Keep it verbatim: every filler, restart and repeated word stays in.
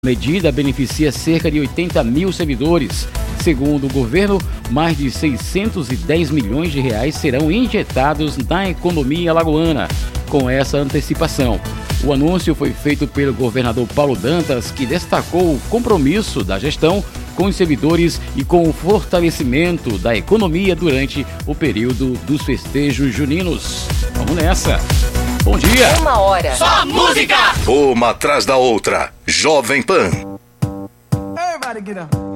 A medida beneficia cerca de oitenta mil servidores. Segundo o governo, mais de seiscentos e dez milhões de reais serão injetados na economia alagoana com essa antecipação. O anúncio foi feito pelo governador Paulo Dantas, que destacou o compromisso da gestão com os servidores e com o fortalecimento da economia durante o período dos festejos juninos. Vamos nessa! Bom dia! Uma hora. Só música! Uma atrás da outra. Jovem Pan. Everybody get up.